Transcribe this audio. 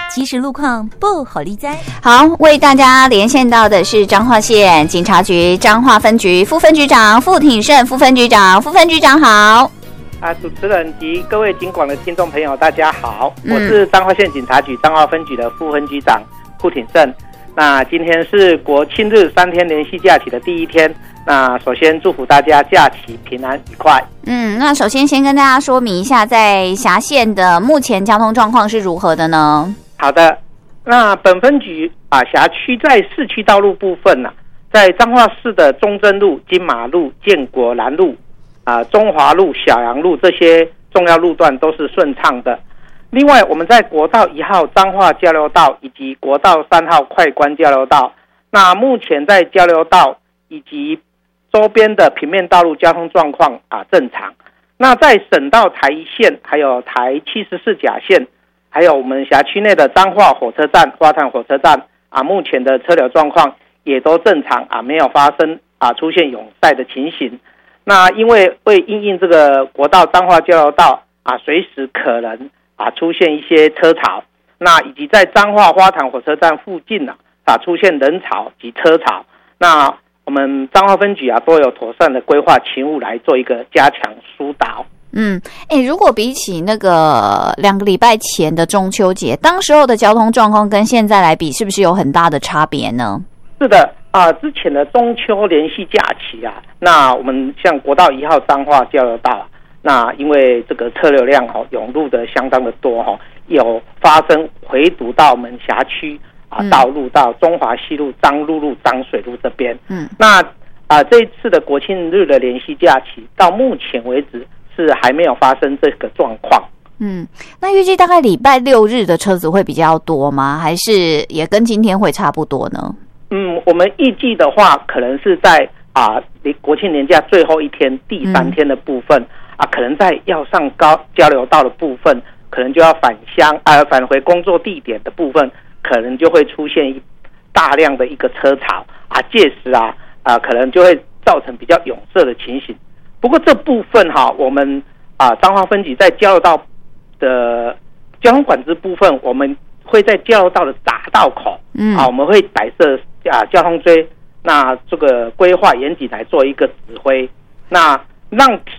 即时路况不好理哉。 好，为大家连线到的是彰化县警察局彰化分局副分局长傅挺胜副分局长，副分局长好。 主持人及各位警广的听众朋友，大家好，我是彰化县警察局彰化分局的副分局长傅挺胜。那今天是国庆日3天连续假期的第一天，那首先祝福大家假期平安愉快。 那首先先跟大家说明一下，在辖县的目前交通状况是如何的呢？ 好的，那本分局辖区在市区道路部分在彰化市的中正路、金马路、建国南路中华路、小洋路这些重要路段都是顺畅的。另外，我们在国道1号彰化交流道以及国道3号快关交流道，那目前在交流道以及周边的平面道路交通状况正常。那在省道台1线、还有台74甲线，还有我们辖区内的彰化火车站、花坛火车站目前的车流状况也都正常没有发生出现拥塞的情形。那因为会因应这个国道彰化交流道随时可能出现一些车潮，那以及在彰化花坛火车站附近出现人潮及车潮，那我们彰化分局都有妥善的规划勤务来做一个加强疏导。 如果比起那个2个礼拜前的中秋节，当时候的交通状况跟现在来比，是不是有很大的差别呢？ 是的之前的中秋连续假期那我们像国道1号彰化交流道那因为这个车流量涌入的相当的多有发生回堵到我们辖区道路到中华西路、彰鹿路、彰水路这边。那这一次的国庆日的连续假期到目前为止是还没有发生这个状况。 那预计大概礼拜6日的车子会比较多吗？还是也跟今天会差不多呢？ 我们预计的话，可能是在国庆年假最后一天、第3天的部分可能在要上交流道的部分，可能就要返回工作地点的部分，可能就会出现大量的一个车潮届时可能就会造成比较拥塞的情形。不过这部分我们彰化分局在交流道的交通管制部分，我们会在交流道的匝道口我们会摆设交通锥，那这个规划严谨来做一个指挥，那让